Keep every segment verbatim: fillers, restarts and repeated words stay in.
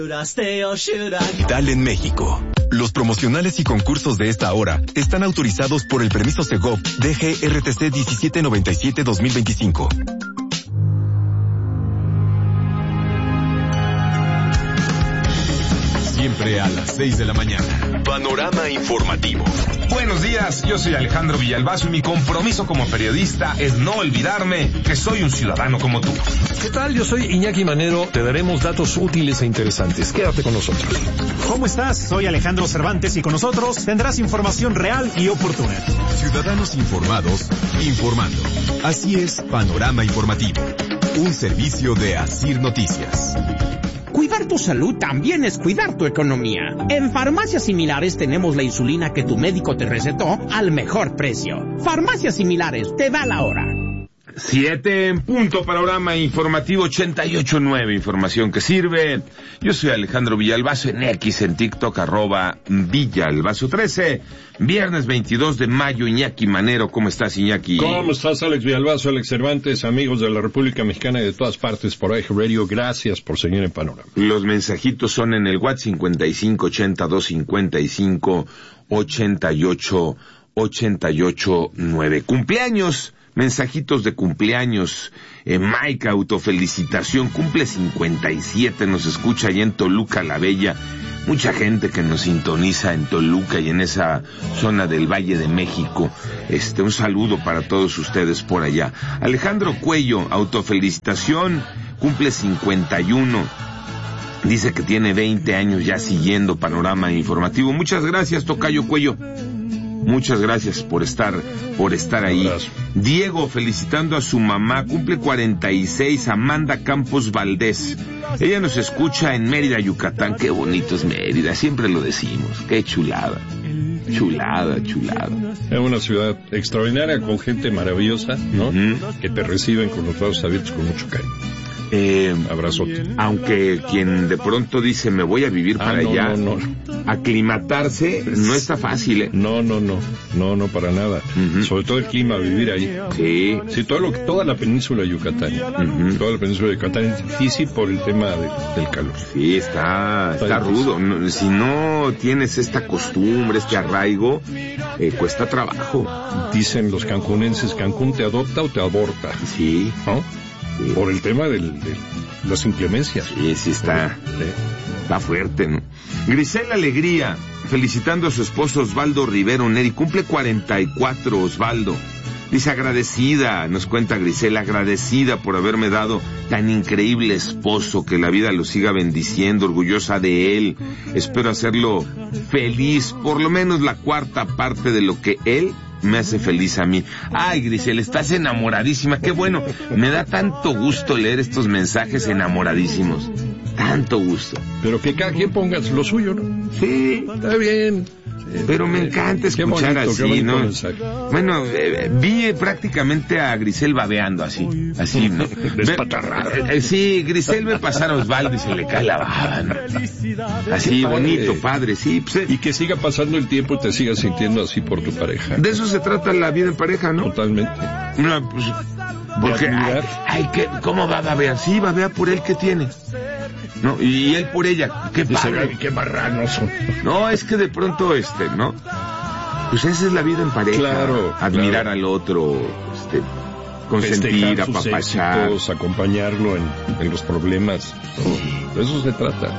Dale en México. Los promocionales y concursos de esta hora están autorizados por el permiso Segov D G R T C diecisiete noventa y siete dos mil veinticinco. Siempre a las seis de la mañana. Panorama informativo. Buenos días, yo soy Alejandro Villalbazo y mi compromiso como periodista es no olvidarme que soy un ciudadano como tú. ¿Qué tal? Yo soy Iñaki Manero. Te daremos datos útiles e interesantes. Quédate con nosotros. ¿Cómo estás? Soy Alejandro Cervantes y con nosotros tendrás información real y oportuna. Ciudadanos informados, informando. Así es, Panorama Informativo. Un servicio de Asir Noticias. Cuidar tu salud también es cuidar tu economía. En Farmacias Similares tenemos la insulina que tu médico te recetó al mejor precio. Farmacias Similares, te da la hora. Siete en punto, Panorama Informativo ochenta y ocho punto nueve, información que sirve. Yo soy Alejandro Villalbazo en X, en TikTok, arroba Villalbazo trece. Viernes veintidós de mayo, Iñaki Manero. ¿Cómo estás, Iñaki? ¿Cómo estás, Alex Villalbazo, Alex Cervantes, amigos de la República Mexicana y de todas partes por Eje Radio? Gracias por seguir en Panorama. Los mensajitos son en el WhatsApp cincuenta y cinco ochenta dos cincuenta y cinco ochenta y ocho ochenta y ocho nueve. Cumpleaños. Mensajitos de cumpleaños. eh, Mike, autofelicitación, cumple cincuenta y siete, nos escucha allá en Toluca la Bella. Mucha gente que nos sintoniza en Toluca y en esa zona del Valle de México. Este, un saludo para todos ustedes por allá. Alejandro Cuello, autofelicitación, cumple cincuenta y uno. Dice que tiene veinte años ya siguiendo Panorama Informativo. Muchas gracias, tocayo Cuello. Muchas gracias por estar, por estar ahí. Diego, felicitando a su mamá, cumple cuarenta y seis, Amanda Campos Valdés. Ella nos escucha en Mérida, Yucatán. Qué bonito es Mérida, siempre lo decimos. Qué chulada, chulada, chulada. Es una ciudad extraordinaria con gente maravillosa, ¿no? Uh-huh. Que te reciben con los brazos abiertos con mucho cariño. Eh, Abrazote. Aunque quien de pronto dice me voy a vivir ah, para no, allá, no, no. aclimatarse no está fácil, ¿eh? No, no, no, no, no para nada. Uh-huh. Sobre todo el clima, vivir ahí. Sí. Sí, todo lo, toda la península yucatana. Uh-huh. Toda la península yucatana es difícil por el tema de, del calor. Sí, está, está, está rudo. No, si no tienes esta costumbre, este arraigo, eh, cuesta trabajo. Dicen los cancunenses, Cancún te adopta o te aborta. Sí. ¿No? Sí. Por el tema del, de las inclemencias. Sí, sí está, sí. Está fuerte, ¿no? Grisela Alegría, felicitando a su esposo Osvaldo Rivero Neri, cumple cuarenta y cuatro, Osvaldo. Dice agradecida, nos cuenta Grisela, agradecida por haberme dado tan increíble esposo, que la vida lo siga bendiciendo, orgullosa de él. Espero hacerlo feliz, por lo menos la cuarta parte de lo que él me hace feliz a mí. Ay, Grisel, estás enamoradísima, qué bueno. Me da tanto gusto leer estos mensajes enamoradísimos. Tanto gusto. Pero que cada quien ponga lo suyo, ¿no? Sí. Está bien. Pero me encanta escuchar bonito, así, ¿no? Mensaje. Bueno, eh, vi prácticamente a Grisel babeando así, así, ¿no? Despatarrada. Eh, eh, sí, Grisel ve pasar a Osvaldo y se le cae la baba, ¿no? Así, bonito, padre, sí. Pues, eh. Y que siga pasando el tiempo y te sigas sintiendo así por tu pareja. De eso se trata la vida en pareja, ¿no? Totalmente. No, pues, porque, ay, ay, que, ¿cómo va a babear? Sí, babea por él, ¿qué tiene? No, y él por ella, qué padre. Qué marranos son. No, es que de pronto, este, ¿no? Pues esa es la vida en pareja. Claro. Admirar claro. al otro, este, consentir, apapachar. Éxitos, acompañarlo en, en los problemas. ¿No? De eso se trata.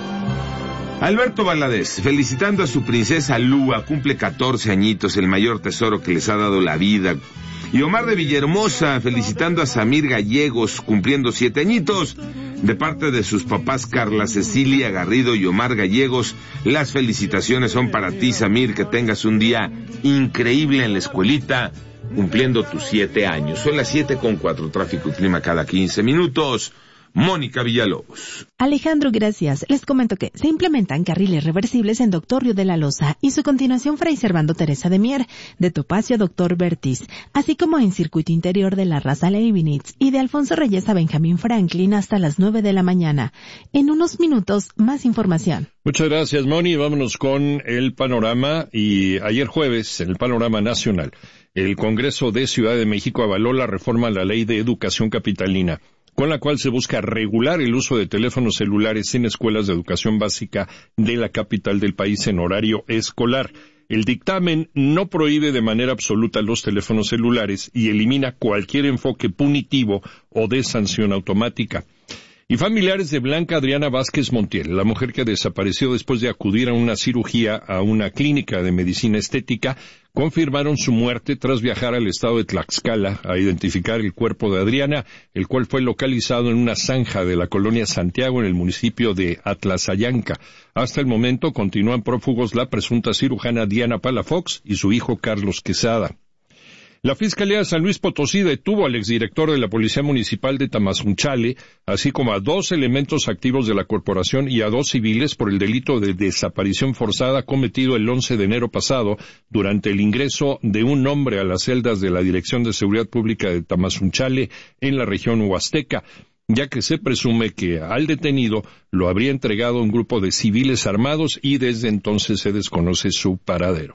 Alberto Valadez, felicitando a su princesa Lua, cumple catorce añitos, el mayor tesoro que les ha dado la vida. Y Omar de Villahermosa, felicitando a Samir Gallegos, cumpliendo siete añitos. De parte de sus papás Carla Cecilia Garrido y Omar Gallegos, las felicitaciones son para ti, Samir, que tengas un día increíble en la escuelita, cumpliendo tus siete años. Son las siete con cuatro, tráfico y clima cada quince minutos. Mónica Villalobos. Alejandro, gracias. Les comento que se implementan carriles reversibles en Doctor Río de la Loza y su continuación Fray Servando Teresa de Mier, de Topacio a Doctor Bertis, así como en circuito interior de la Raza Leibniz y de Alfonso Reyes a Benjamín Franklin hasta las nueve de la mañana. En unos minutos, más información. Muchas gracias, Moni. Vámonos con el panorama. Y ayer jueves, en el panorama nacional, el Congreso de Ciudad de México avaló la reforma a la Ley de Educación Capitalina. con la cual se busca regular el uso de teléfonos celulares en escuelas de educación básica de la capital del país en horario escolar. El dictamen no prohíbe de manera absoluta los teléfonos celulares y elimina cualquier enfoque punitivo o de sanción automática. Y familiares de Blanca Adriana Vázquez Montiel, la mujer que desapareció después de acudir a una cirugía a una clínica de medicina estética, confirmaron su muerte tras viajar al estado de Tlaxcala a identificar el cuerpo de Adriana, el cual fue localizado en una zanja de la colonia Santiago en el municipio de Atlazayanca. Hasta el momento continúan prófugos la presunta cirujana Diana Palafox y su hijo Carlos Quesada. La Fiscalía de San Luis Potosí detuvo al exdirector de la Policía Municipal de Tamazunchale, así como a dos elementos activos de la corporación y a dos civiles por el delito de desaparición forzada cometido el once de enero pasado durante el ingreso de un hombre a las celdas de la Dirección de Seguridad Pública de Tamazunchale en la región huasteca, ya que se presume que al detenido lo habría entregado un grupo de civiles armados y desde entonces se desconoce su paradero.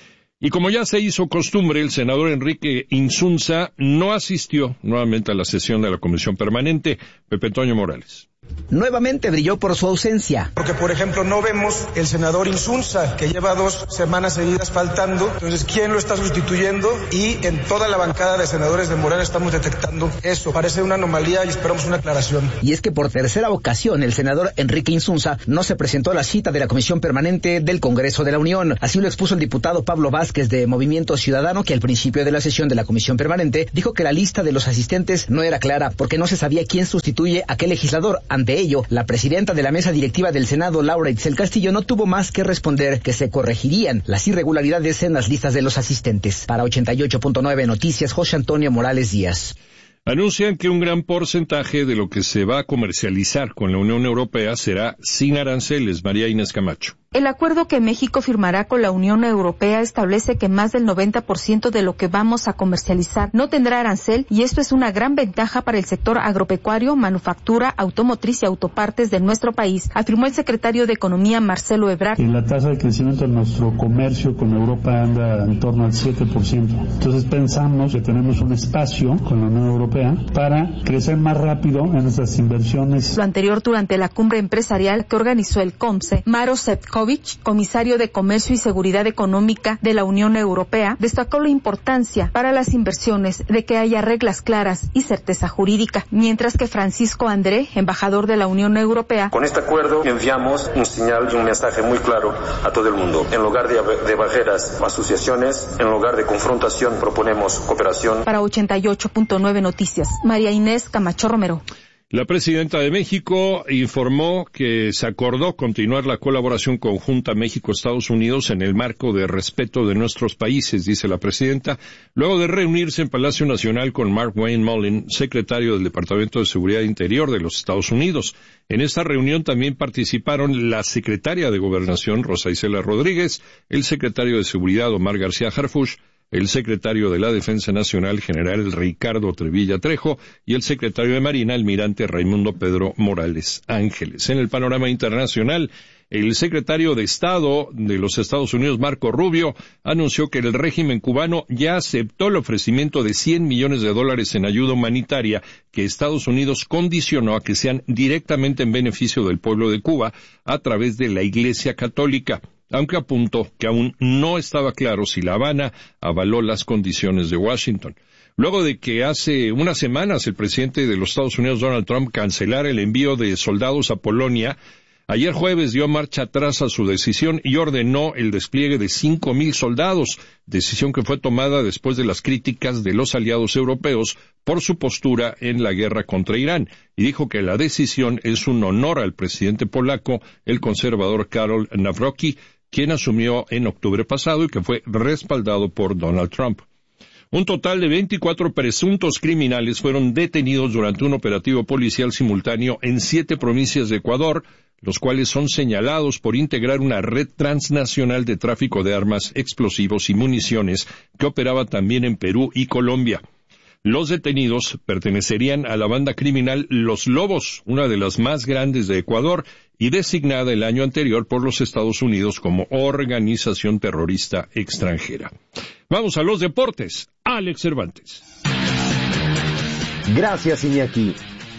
Y como ya se hizo costumbre, el senador Enrique Insunza no asistió nuevamente a la sesión de la Comisión Permanente. Pepe Toño Morales. Nuevamente brilló por su ausencia. Porque, por ejemplo, no vemos el senador Insunza, que lleva dos semanas seguidas faltando. Entonces, ¿quién lo está sustituyendo? Y en toda la bancada de senadores de Morena estamos detectando eso. Parece una anomalía y esperamos una aclaración. Y es que por tercera ocasión, el senador Enrique Insunza no se presentó a la cita de la Comisión Permanente del Congreso de la Unión. Así lo expuso el diputado Pablo Vázquez de Movimiento Ciudadano, que al principio de la sesión de la Comisión Permanente dijo que la lista de los asistentes no era clara porque no se sabía quién sustituye a qué legislador. Ante ello, la presidenta de la mesa directiva del Senado, Laura Itzel Castillo, no tuvo más que responder que se corregirían las irregularidades en las listas de los asistentes. Para ochenta y ocho punto nueve Noticias, José Antonio Morales Díaz. Anuncian que un gran porcentaje de lo que se va a comercializar con la Unión Europea será sin aranceles. María Inés Camacho. El acuerdo que México firmará con la Unión Europea establece que más del noventa por ciento de lo que vamos a comercializar no tendrá arancel, y esto es una gran ventaja para el sector agropecuario, manufactura, automotriz y autopartes de nuestro país, afirmó el secretario de Economía Marcelo Ebrard. La tasa de crecimiento de nuestro comercio con Europa anda en torno al siete por ciento. Entonces pensamos que tenemos un espacio con la Unión Europea para crecer más rápido en nuestras inversiones. Lo anterior durante la cumbre empresarial que organizó el COMSE. Maro Sefcovic, comisario de Comercio y Seguridad Económica de la Unión Europea, destacó la importancia para las inversiones de que haya reglas claras y certeza jurídica, mientras que Francisco André, embajador de la Unión Europea, con este acuerdo enviamos un señal y un mensaje muy claro a todo el mundo. En lugar de, de barreras, asociaciones, en lugar de confrontación, proponemos cooperación. Para ochenta y ocho punto nueve Noticias, María Inés Camacho Romero. La presidenta de México informó que se acordó continuar la colaboración conjunta México-Estados Unidos en el marco de respeto de nuestros países, dice la presidenta, luego de reunirse en Palacio Nacional con Mark Wayne Mullen, secretario del Departamento de Seguridad Interior de los Estados Unidos. En esta reunión también participaron la secretaria de Gobernación, Rosa Isela Rodríguez, el secretario de Seguridad, Omar García Harfuch, el secretario de la Defensa Nacional, general Ricardo Trevilla Trejo, y el secretario de Marina, almirante Raimundo Pedro Morales Ángeles. En el panorama internacional, el secretario de Estado de los Estados Unidos, Marco Rubio, anunció que el régimen cubano ya aceptó el ofrecimiento de cien millones de dólares en ayuda humanitaria que Estados Unidos condicionó a que sean directamente en beneficio del pueblo de Cuba a través de la Iglesia Católica, aunque apuntó que aún no estaba claro si La Habana avaló las condiciones de Washington. Luego de que hace unas semanas el presidente de los Estados Unidos, Donald Trump, cancelara el envío de soldados a Polonia, ayer jueves dio marcha atrás a su decisión y ordenó el despliegue de cinco mil soldados, decisión que fue tomada después de las críticas de los aliados europeos por su postura en la guerra contra Irán, y dijo que la decisión es un honor al presidente polaco, el conservador Karol Nawrocki, quien asumió en octubre pasado y que fue respaldado por Donald Trump. Un total de veinticuatro presuntos criminales fueron detenidos durante un operativo policial simultáneo en siete provincias de Ecuador, los cuales son señalados por integrar una red transnacional de tráfico de armas, explosivos y municiones que operaba también en Perú y Colombia. Los detenidos pertenecerían a la banda criminal Los Lobos, una de las más grandes de Ecuador y designada el año anterior por los Estados Unidos como organización terrorista extranjera. Vamos a los deportes. Alex Cervantes. Gracias, Iñaki.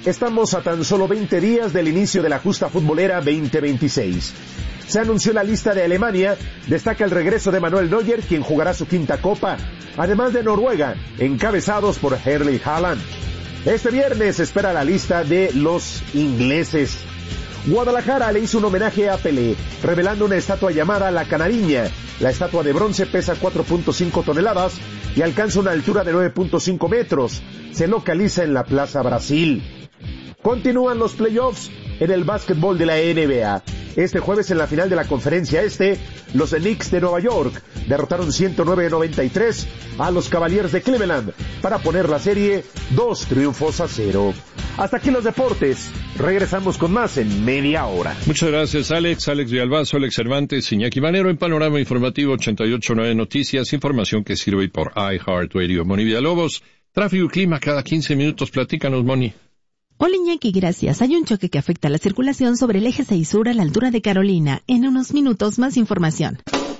Estamos a tan solo veinte días del inicio de la justa futbolera veinte veintiséis. Se anunció la lista de Alemania, destaca el regreso de Manuel Neuer, quien jugará su quinta copa, además de Noruega, encabezados por Erling Haaland. Este viernes se espera la lista de los ingleses. Guadalajara le hizo un homenaje a Pelé, revelando una estatua llamada La Canariña. La estatua de bronce pesa cuatro punto cinco toneladas y alcanza una altura de nueve punto cinco metros. Se localiza en la Plaza Brasil. Continúan los playoffs en el básquetbol de la N B A. Este jueves en la final de la Conferencia Este, los Knicks de Nueva York derrotaron ciento nueve a noventa y tres a los Cavaliers de Cleveland para poner la serie dos triunfos a cero. Hasta aquí los deportes. Regresamos con más en media hora. Muchas gracias, Alex. Alex Villalbazo, Alex Cervantes, Iñaki Manero en Panorama Informativo ochenta y ocho punto nueve Noticias. Información que sirve por iHeartRadio. Moni Villalobos, tráfico y clima cada quince minutos. Platícanos, Moni. Hola Iñaki, gracias. Hay un choque que afecta la circulación sobre el eje seis Sur a la altura de Carolina. En unos minutos más información.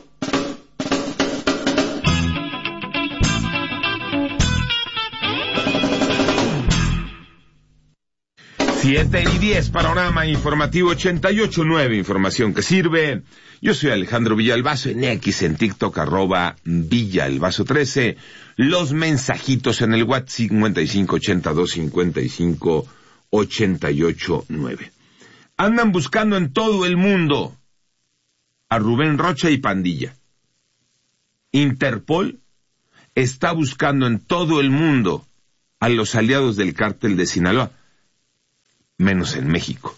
Siete y diez, Panorama Informativo ochenta y ocho punto nueve, información que sirve. Yo soy Alejandro Villalbazo, en X, en TikTok, arroba Villalbazo trece. Los mensajitos en el WhatsApp cincuenta y cinco ochenta y dos cincuenta y cinco ochenta y ocho nueve. Andan buscando en todo el mundo a Rubén Rocha y pandilla. Interpol está buscando en todo el mundo a los aliados del cártel de Sinaloa, menos en México.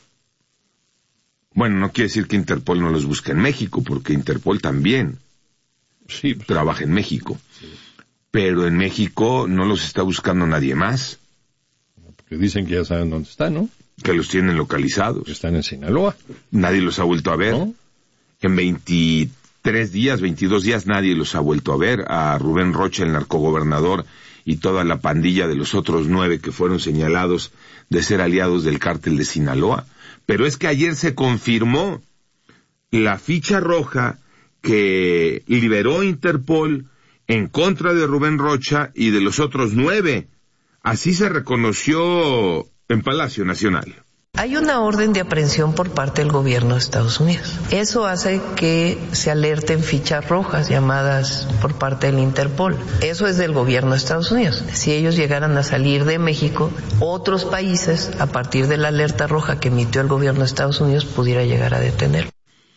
Bueno, no quiere decir que Interpol no los busque en México, porque Interpol también sí, trabaja en México. Sí. Pero en México no los está buscando nadie más. Porque dicen que ya saben dónde están, ¿no? Que los tienen localizados. Están en Sinaloa. Nadie los ha vuelto a ver. ¿No? En veintitrés días, veintidós días, nadie los ha vuelto a ver. A Rubén Rocha, el narcogobernador, y toda la pandilla de los otros nueve que fueron señalados de ser aliados del cártel de Sinaloa. Pero es que ayer se confirmó la ficha roja que liberó Interpol en contra de Rubén Rocha y de los otros nueve. Así se reconoció en Palacio Nacional. Hay una orden de aprehensión por parte del gobierno de Estados Unidos. Eso hace que se alerten fichas rojas llamadas por parte del Interpol. Eso es del gobierno de Estados Unidos. Si ellos llegaran a salir de México, otros países, a partir de la alerta roja que emitió el gobierno de Estados Unidos, pudiera llegar a detener.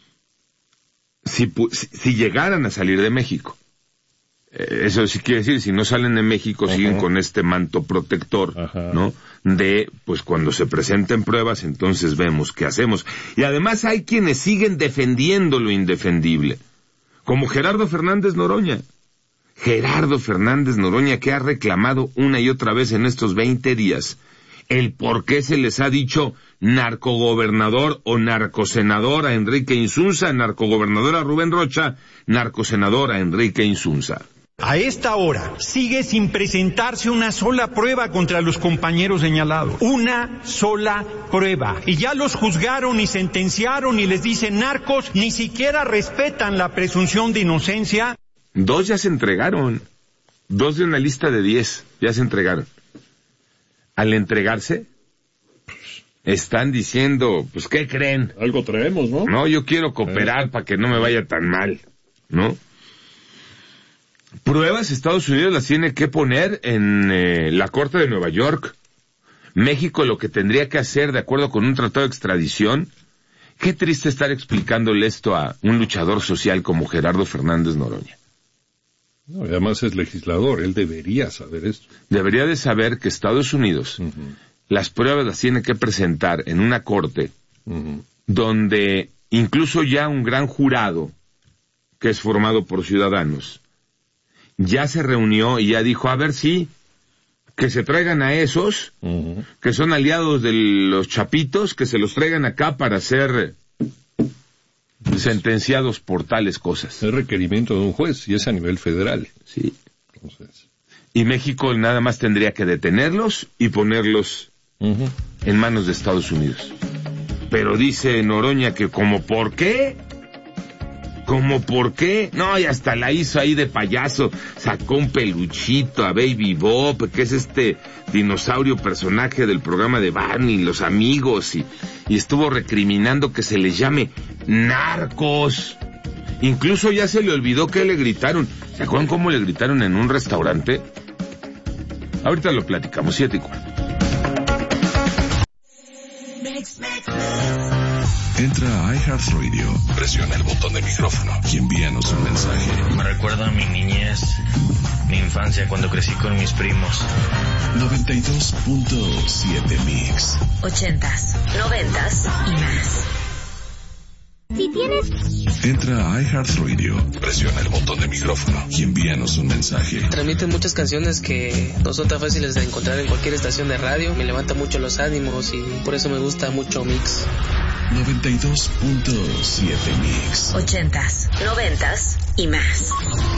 Si, si, si llegaran a salir de México. Eso sí quiere decir, si no salen de México, ajá, siguen con este manto protector, ajá, ¿no? De, pues cuando se presenten pruebas, entonces vemos qué hacemos. Y además hay quienes siguen defendiendo lo indefendible, como Gerardo Fernández Noroña. Gerardo Fernández Noroña, que ha reclamado una y otra vez en estos veinte días el por qué se les ha dicho narcogobernador o narcosenador a Enrique Insunza, narcogobernador a Rubén Rocha, narcosenador a Enrique Insunza. A esta hora sigue sin presentarse una sola prueba contra los compañeros señalados. Una sola prueba. Y ya los juzgaron y sentenciaron y les dicen narcos, ni siquiera respetan la presunción de inocencia. Dos ya se entregaron. Dos de una lista de diez ya se entregaron. Al entregarse, están diciendo, pues, ¿qué creen? Algo traemos, ¿no? No, yo quiero cooperar eh. para que no me vaya tan mal, ¿no? Pruebas Estados Unidos las tiene que poner en eh, la Corte de Nueva York. México lo que tendría que hacer, de acuerdo con un tratado de extradición. Qué triste estar explicándole esto a un luchador social como Gerardo Fernández Noroña. No, además es legislador, él debería saber esto. Debería de saber que Estados Unidos uh-huh. las pruebas las tiene que presentar en una corte uh-huh. donde incluso ya un gran jurado, que es formado por ciudadanos, ya se reunió y ya dijo, a ver si, que se traigan a esos, uh-huh. que son aliados de los chapitos, que se los traigan acá para ser sentenciados por tales cosas. Es requerimiento de un juez y es a nivel federal. Sí. Entonces. Y México nada más tendría que detenerlos y ponerlos uh-huh. en manos de Estados Unidos. Pero dice Noroña que como, ¿por qué? ¿Cómo por qué? No, y hasta la hizo ahí de payaso. Sacó un peluchito a Baby Bob, que es este dinosaurio personaje del programa de Barney, Los Amigos, y, y estuvo recriminando que se les llame narcos. Incluso ya se le olvidó que le gritaron. ¿Se acuerdan cómo le gritaron en un restaurante? Ahorita lo platicamos, siete y cuarto. Entra a iHeartRadio, presiona el botón de micrófono y envíanos un mensaje. Me recuerda a mi niñez, mi infancia cuando crecí con mis primos. noventa y dos punto siete Mix. Ochentas, noventas y más. Si tienes... Entra a iHeartRadio, presiona el botón de micrófono y envíanos un mensaje. Transmiten muchas canciones que no son tan fáciles de encontrar en cualquier estación de radio. Me levanta mucho los ánimos y por eso me gusta mucho Mix. noventa y dos punto siete Mix. Ochentas, noventas y más.